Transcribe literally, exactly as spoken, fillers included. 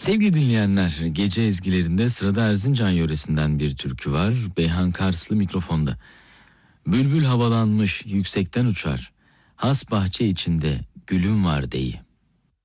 Sevgili dinleyenler, gece ezgilerinde sırada Erzincan yöresinden bir türkü var. Beyhan Karslı mikrofonda. Bülbül havalanmış, yüksekten uçar. Has bahçe içinde gülüm var deyi.